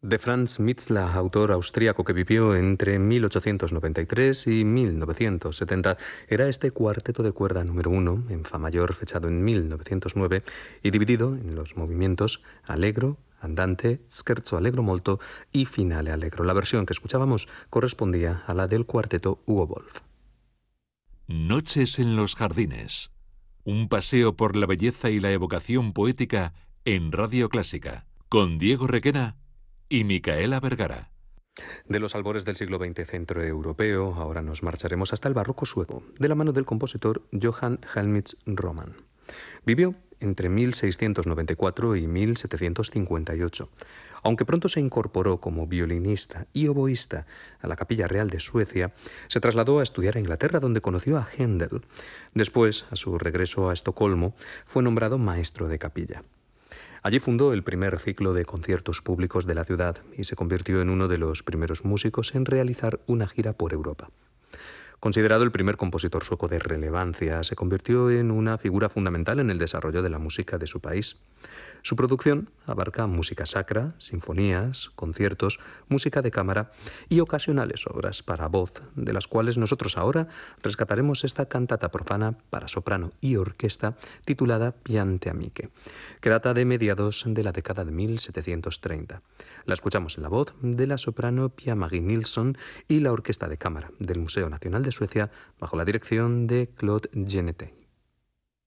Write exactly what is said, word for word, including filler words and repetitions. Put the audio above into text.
De Franz Mitzla, autor austríaco que vivió entre mil ochocientos noventa y tres y mil novecientos setenta, era este cuarteto de cuerda número uno, en fa mayor, fechado en mil novecientos nueve y dividido en los movimientos allegro, andante, scherzo allegro molto y finale allegro. La versión que escuchábamos correspondía a la del cuarteto Hugo Wolf. Noches en los jardines. Un paseo por la belleza y la evocación poética en Radio Clásica, con Diego Requena y Micaela Vergara. De los albores del siglo veinte centroeuropeo, ahora nos marcharemos hasta el barroco sueco, de la mano del compositor Johann Helmich Roman. Vivió entre mil seiscientos noventa y cuatro y mil setecientos cincuenta y ocho. Aunque pronto se incorporó como violinista y oboísta a la Capilla Real de Suecia, se trasladó a estudiar a Inglaterra, donde conoció a Händel. Después, a su regreso a Estocolmo, fue nombrado maestro de capilla. Allí fundó el primer ciclo de conciertos públicos de la ciudad y se convirtió en uno de los primeros músicos en realizar una gira por Europa. Considerado el primer compositor sueco de relevancia, se convirtió en una figura fundamental en el desarrollo de la música de su país. Su producción abarca música sacra, sinfonías, conciertos, música de cámara y ocasionales obras para voz, de las cuales nosotros ahora rescataremos esta cantata profana para soprano y orquesta titulada Piante Amiche, que data de mediados de la década de mil setecientos treinta. La escuchamos en la voz de la soprano Pia Marie Nilsson y la orquesta de cámara del Museo Nacional de Suecia bajo la dirección de Claude Genetet.